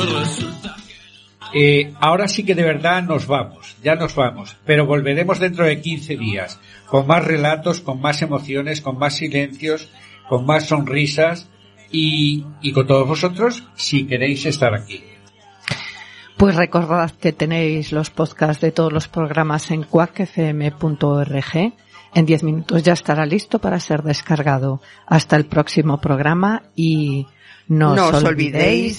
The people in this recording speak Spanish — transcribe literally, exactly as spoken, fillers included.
Eh, ahora sí que de verdad nos vamos, ya nos vamos, pero volveremos dentro de quince días, con más relatos, con más emociones, con más silencios, con más sonrisas y, y con todos vosotros, si queréis estar aquí. Pues recordad que tenéis los podcasts de todos los programas en cuac f m punto org. En diez minutos ya estará listo para ser descargado. Hasta el próximo programa y no, no os os olvidéis